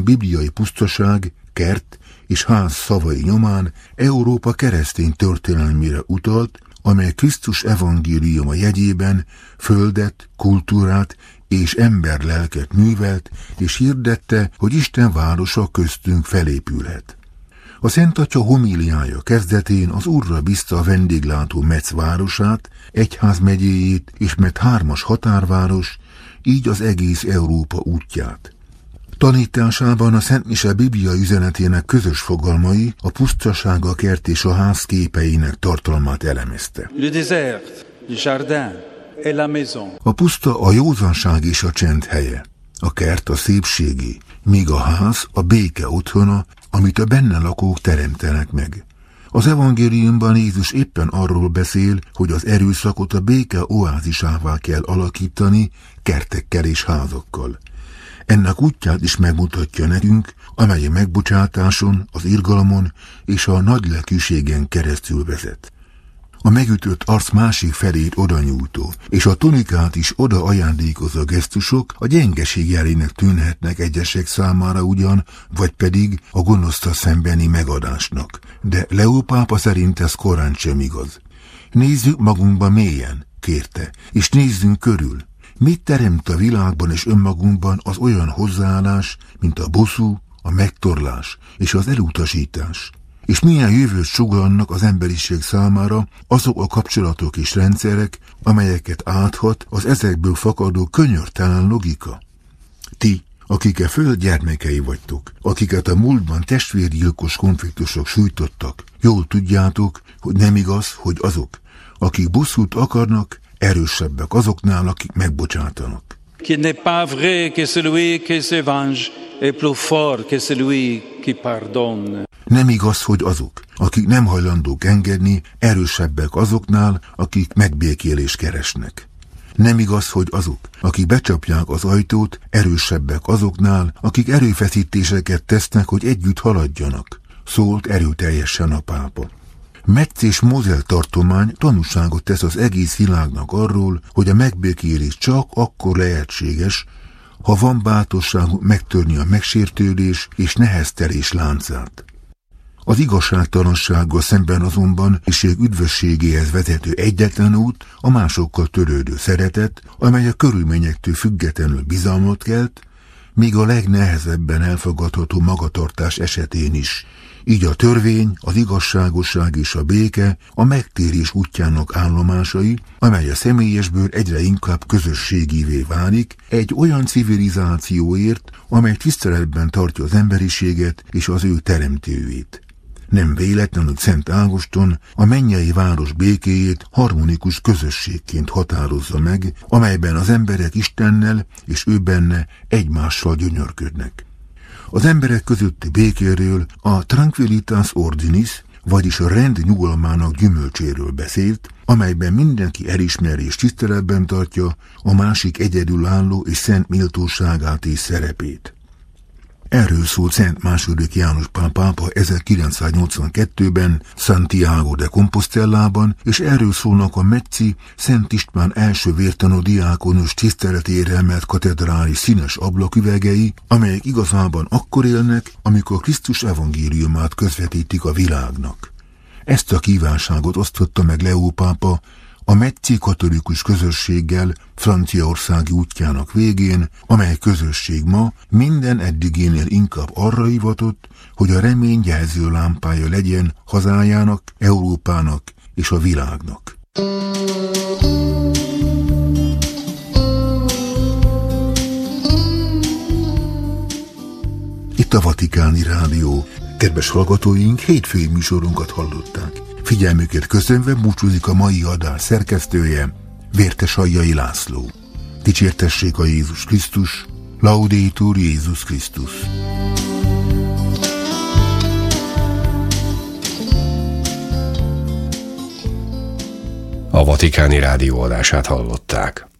bibliai pusztaság, kert és ház szavai nyomán Európa keresztény történelmére utalt, amely Krisztus evangéliuma jegyében földet, kultúrát és emberlelket művelt, és hirdette, hogy Isten városa köztünk felépülhet. A Szent Atya homíliája kezdetén az Úrra bízta a vendéglátó Metz városát, egyházmegyéjét és Metz 3-as határváros, így az egész Európa útját. Tanításában a Szent Mise Biblia üzenetének közös fogalmai a pusztaság, a kert és a ház képeinek tartalmát elemezte. Le désert, le jardin et la maison. A puszta a józanság és a csend helye, a kert a szépségi, míg a ház a béke otthona, amit a benne lakók teremtenek meg. Az evangéliumban Jézus éppen arról beszél, hogy az erőszakot a béke oázisává kell alakítani kertekkel és házakkal. Ennek útját is megmutatja nekünk, amely a megbocsátáson, az irgalmon és a nagylelkűségen keresztül vezet. A megütött arc másik felét oda nyújtó, és a tunikát is oda ajándékozó gesztusok a gyengeség jelének tűnhetnek egyesek számára ugyan, vagy pedig a gonosztal szembeni megadásnak. De Leó pápa szerint ez korán sem igaz. Nézzük magunkba mélyen, kérte, és nézzünk körül. Mit teremt a világban és önmagunkban az olyan hozzáállás, mint a bosszú, a megtorlás és az elutasítás? És milyen jövőt sugallnak az emberiség számára azok a kapcsolatok és rendszerek, amelyeket áthat az ezekből fakadó könyörtelen logika? Ti, akik a föld gyermekei vagytok, akiket a múltban testvérgyilkos konfliktusok sújtottak, jól tudjátok, hogy nem igaz, hogy azok, akik bosszút akarnak, erősebbek azoknál, akik megbocsátanak. Qu'il n'est pas vrai que celui qui se venge est plus fort que celui qui pardonne. Nem igaz, hogy azok, akik nem hajlandók engedni, erősebbek azoknál, akik megbékélést keresnek. Nem igaz, hogy azok, akik becsapják az ajtót, erősebbek azoknál, akik erőfeszítéseket tesznek, hogy együtt haladjanak. Szólt erőteljesen a pápa. Metz és Mosel tartomány tanúságot tesz az egész világnak arról, hogy a megbékélés csak akkor lehetséges, ha van bátorságuk megtörni a megsértődés és neheztelés láncát. Az igazságtalansággal szemben azonban Isten üdvösségéhez vezető egyetlen út a másokkal törődő szeretet, amely a körülményektől függetlenül bizalmat kelt, míg a legnehezebben elfogadható magatartás esetén is. Így a törvény, az igazságosság és a béke a megtérés útjának állomásai, amely a személyesből egyre inkább közösségivé válik, egy olyan civilizációért, amely tiszteletben tartja az emberiséget és az ő teremtőjét. Nem véletlenül Szent Ágoston a mennyei város békéjét harmonikus közösségként határozza meg, amelyben az emberek Istennel és ő benne egymással gyönyörködnek. Az emberek közötti békéről a Tranquilitas Ordinis, vagyis a rend nyugalmának gyümölcséről beszélt, amelyben mindenki elismeri és tiszteletben tartja a másik egyedülálló és szent méltóságát és szerepét. Erről szólt Szent II. János Pál pápa 1982-ben Santiago de Compostelában, és erről szólnak a metzi Szent István első vértanú diákonus tiszteletére emelt katedrális színes ablaküvegei, amelyek igazában akkor élnek, amikor Krisztus evangéliumát közvetítik a világnak. Ezt a kívánságot osztotta meg Leó pápa a metzi katolikus közösséggel Franciaországi útjának végén, amely közösség ma minden eddigénél inkább arra hivatott, hogy a remény jelző lámpája legyen hazájának, Európának és a világnak. Itt a Vatikáni Rádió. Kedves hallgatóink, hétfői műsorunkat hallották. Figyelmüket köszönve búcsúzik a mai adás szerkesztője, Vértes Aljai László. Dicsértessék a Jézus Krisztus, Laudetur Jézus Krisztus. A Vatikáni Rádió adását hallották.